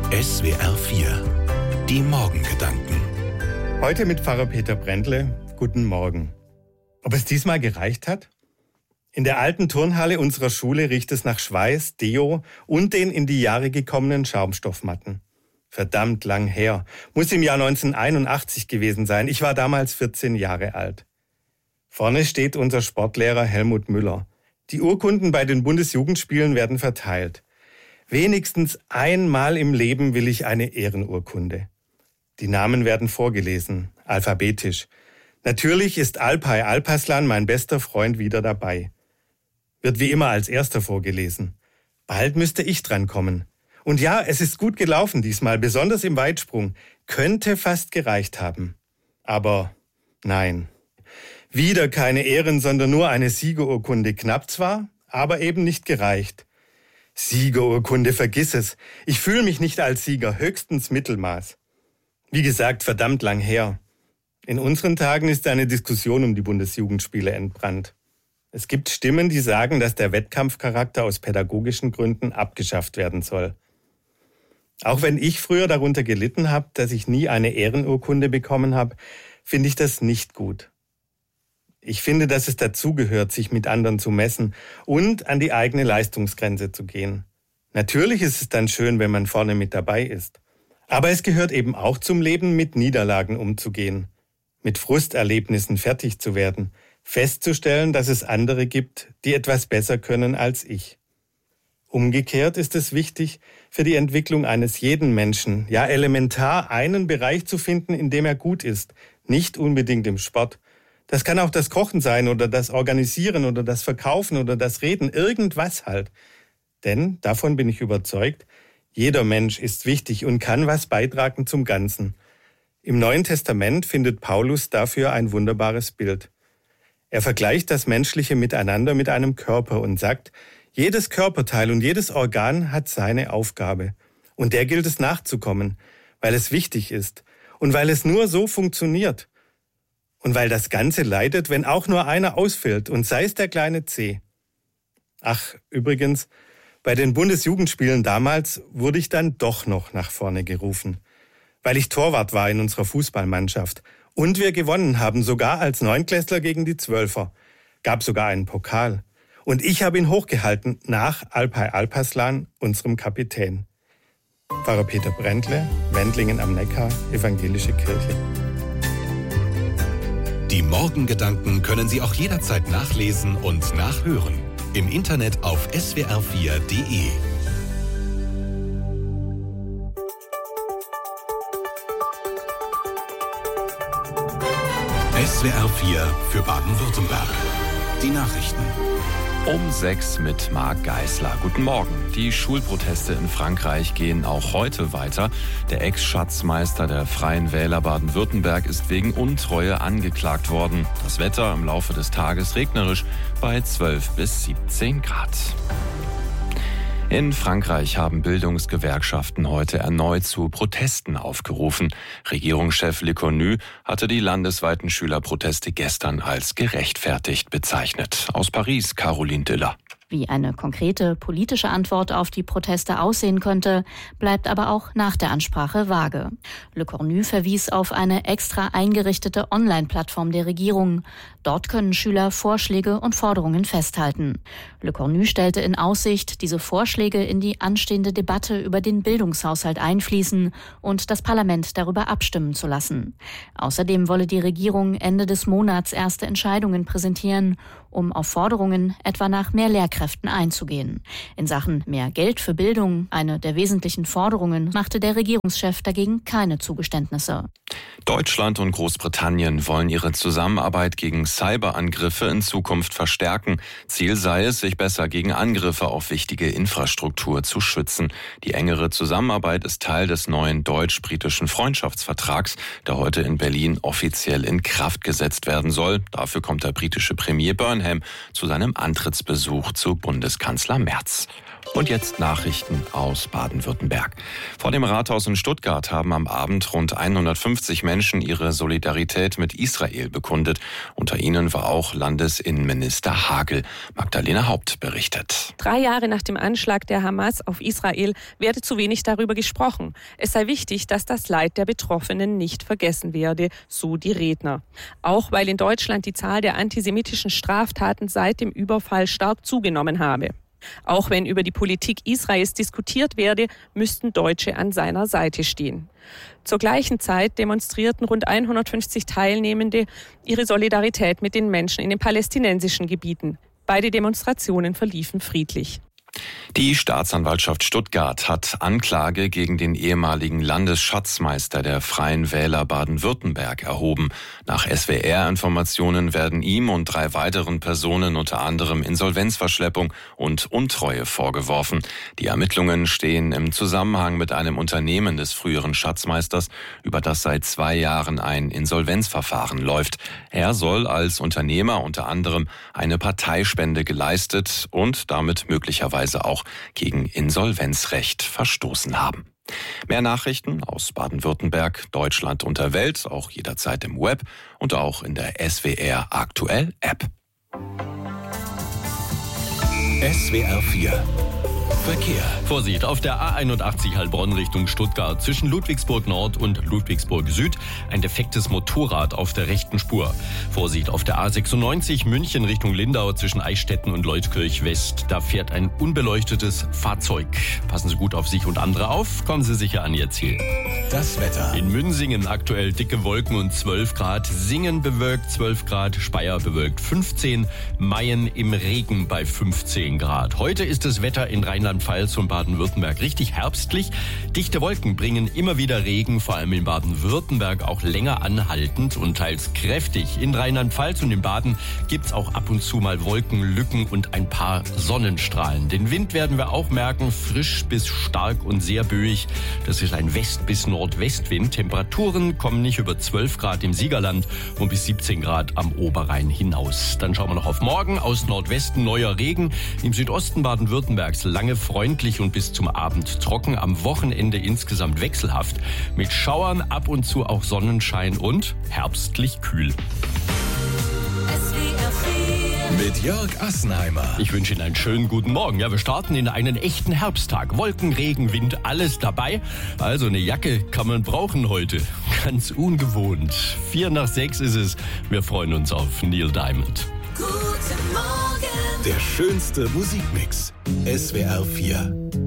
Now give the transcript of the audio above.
SWR 4, die Morgengedanken. Heute mit Pfarrer Peter Brändle. Guten Morgen. Ob es diesmal gereicht hat? In der alten Turnhalle unserer Schule riecht es nach Schweiß, Deo und den in die Jahre gekommenen Schaumstoffmatten. Verdammt lang her. Muss im Jahr 1981 gewesen sein. Ich war damals 14 Jahre alt. Vorne steht unser Sportlehrer Helmut Müller. Die Urkunden bei den Bundesjugendspielen werden verteilt. Wenigstens einmal im Leben will ich eine Ehrenurkunde. Die Namen werden vorgelesen, alphabetisch. Natürlich ist Alpay Alpaslan, mein bester Freund, wieder dabei. Wird wie immer als erster vorgelesen. Bald müsste ich dran kommen. Und ja, es ist gut gelaufen diesmal, besonders im Weitsprung. Könnte fast gereicht haben. Aber nein. Wieder keine Ehren, sondern nur eine Siegerurkunde. Knapp zwar, aber eben nicht gereicht. Siegerurkunde, vergiss es. Ich fühle mich nicht als Sieger, höchstens Mittelmaß. Wie gesagt, verdammt lang her. In unseren Tagen ist eine Diskussion um die Bundesjugendspiele entbrannt. Es gibt Stimmen, die sagen, dass der Wettkampfcharakter aus pädagogischen Gründen abgeschafft werden soll. Auch wenn ich früher darunter gelitten habe, dass ich nie eine Ehrenurkunde bekommen habe, finde ich das nicht gut. Ich finde, dass es dazugehört, sich mit anderen zu messen und an die eigene Leistungsgrenze zu gehen. Natürlich ist es dann schön, wenn man vorne mit dabei ist. Aber es gehört eben auch zum Leben, mit Niederlagen umzugehen, mit Frusterlebnissen fertig zu werden, festzustellen, dass es andere gibt, die etwas besser können als ich. Umgekehrt ist es wichtig, für die Entwicklung eines jeden Menschen, ja elementar, einen Bereich zu finden, in dem er gut ist, nicht unbedingt im Sport. Das kann auch das Kochen sein oder das Organisieren oder das Verkaufen oder das Reden, irgendwas halt. Denn, davon bin ich überzeugt, jeder Mensch ist wichtig und kann was beitragen zum Ganzen. Im Neuen Testament findet Paulus dafür ein wunderbares Bild. Er vergleicht das menschliche Miteinander mit einem Körper und sagt, jedes Körperteil und jedes Organ hat seine Aufgabe. Und der gilt es nachzukommen, weil es wichtig ist und weil es nur so funktioniert. Und weil das Ganze leidet, wenn auch nur einer ausfällt, und sei es der kleine Zeh. Ach, übrigens, bei den Bundesjugendspielen damals wurde ich dann doch noch nach vorne gerufen, weil ich Torwart war in unserer Fußballmannschaft. Und wir gewonnen haben, sogar als Neunklässler gegen die Zwölfer. Gab sogar einen Pokal. Und ich habe ihn hochgehalten nach Alpay Alpaslan, unserem Kapitän. Pfarrer Peter Brändle, Wendlingen am Neckar, Evangelische Kirche. Die Morgengedanken können Sie auch jederzeit nachlesen und nachhören. Im Internet auf swr4.de. SWR 4 für Baden-Württemberg. Die Nachrichten. Um 6 mit Marc Geisler. Guten Morgen. Die Schulproteste in Frankreich gehen auch heute weiter. Der Ex-Schatzmeister der Freien Wähler Baden-Württemberg ist wegen Untreue angeklagt worden. Das Wetter im Laufe des Tages regnerisch bei 12 bis 17 Grad. In Frankreich haben Bildungsgewerkschaften heute erneut zu Protesten aufgerufen. Regierungschef Lecornu hatte die landesweiten Schülerproteste gestern als gerechtfertigt bezeichnet. Aus Paris, Caroline Diller. Wie eine konkrete politische Antwort auf die Proteste aussehen könnte, bleibt aber auch nach der Ansprache vage. Lecornu verwies auf eine extra eingerichtete Online-Plattform der Regierung. Dort können Schüler Vorschläge und Forderungen festhalten. Lecornu stellte in Aussicht, diese Vorschläge in die anstehende Debatte über den Bildungshaushalt einfließen und das Parlament darüber abstimmen zu lassen. Außerdem wolle die Regierung Ende des Monats erste Entscheidungen präsentieren, um auf Forderungen etwa nach mehr Lehrkräften einzugehen. In Sachen mehr Geld für Bildung, eine der wesentlichen Forderungen, machte der Regierungschef dagegen keine Zugeständnisse. Deutschland und Großbritannien wollen ihre Zusammenarbeit gegen Cyberangriffe in Zukunft verstärken. Ziel sei es, sich besser gegen Angriffe auf wichtige Infrastruktur zu schützen. Die engere Zusammenarbeit ist Teil des neuen deutsch-britischen Freundschaftsvertrags, der heute in Berlin offiziell in Kraft gesetzt werden soll. Dafür kommt der britische Premier Burnham zu seinem Antrittsbesuch zu Bundeskanzler Merz. Und jetzt Nachrichten aus Baden-Württemberg. Vor dem Rathaus in Stuttgart haben am Abend rund 150 Menschen ihre Solidarität mit Israel bekundet. Unter ihnen war auch Landesinnenminister Hagel. Magdalena Haupt berichtet. 3 Jahre nach dem Anschlag der Hamas auf Israel werde zu wenig darüber gesprochen. Es sei wichtig, dass das Leid der Betroffenen nicht vergessen werde, so die Redner. Auch weil in Deutschland die Zahl der antisemitischen Straftaten seit dem Überfall stark zugenommen habe. Auch wenn über die Politik Israels diskutiert werde, müssten Deutsche an seiner Seite stehen. Zur gleichen Zeit demonstrierten rund 150 Teilnehmende ihre Solidarität mit den Menschen in den palästinensischen Gebieten. Beide Demonstrationen verliefen friedlich. Die Staatsanwaltschaft Stuttgart hat Anklage gegen den ehemaligen Landesschatzmeister der Freien Wähler Baden-Württemberg erhoben. Nach SWR-Informationen werden ihm und 3 weiteren Personen unter anderem Insolvenzverschleppung und Untreue vorgeworfen. Die Ermittlungen stehen im Zusammenhang mit einem Unternehmen des früheren Schatzmeisters, über das seit 2 Jahren ein Insolvenzverfahren läuft. Er soll als Unternehmer unter anderem eine Parteispende geleistet und damit möglicherweise auch gegen Insolvenzrecht verstoßen haben. Mehr Nachrichten aus Baden-Württemberg, Deutschland und der Welt, auch jederzeit im Web und auch in der SWR Aktuell App. SWR 4 Verkehr. Vorsicht, auf der A81 Heilbronn Richtung Stuttgart zwischen Ludwigsburg Nord und Ludwigsburg Süd ein defektes Motorrad auf der rechten Spur. Vorsicht, auf der A96 München Richtung Lindau zwischen Eichstätten und Leutkirch West. Da fährt ein unbeleuchtetes Fahrzeug. Passen Sie gut auf sich und andere auf, kommen Sie sicher an Ihr Ziel. Das Wetter. In Münsingen aktuell dicke Wolken und 12 Grad. Singen bewölkt 12 Grad, Speyer bewölkt 15. Mayen im Regen bei 15 Grad. Heute ist das Wetter in Rheinland-Pfalz und Baden-Württemberg richtig herbstlich. Dichte Wolken bringen immer wieder Regen, vor allem in Baden-Württemberg auch länger anhaltend und teils kräftig. In Rheinland-Pfalz und in Baden gibt's auch ab und zu mal Wolkenlücken und ein paar Sonnenstrahlen. Den Wind werden wir auch merken, frisch bis stark und sehr böig. Das ist ein West- bis Nordwestwind. Temperaturen kommen nicht über 12 Grad im Siegerland und bis 17 Grad am Oberrhein hinaus. Dann schauen wir noch auf morgen. Aus Nordwesten neuer Regen. Im Südosten Baden-Württembergs lange freundlich und bis zum Abend trocken. Am Wochenende insgesamt wechselhaft. Mit Schauern, ab und zu auch Sonnenschein und herbstlich kühl. Mit Jörg Assenheimer. Ich wünsche Ihnen einen schönen guten Morgen. Ja, wir starten in einen echten Herbsttag. Wolken, Regen, Wind, alles dabei. Also eine Jacke kann man brauchen heute. Ganz ungewohnt. 5 nach 6 ist es. Wir freuen uns auf Neil Diamond. Guten Morgen. Der schönste Musikmix. SWR 4.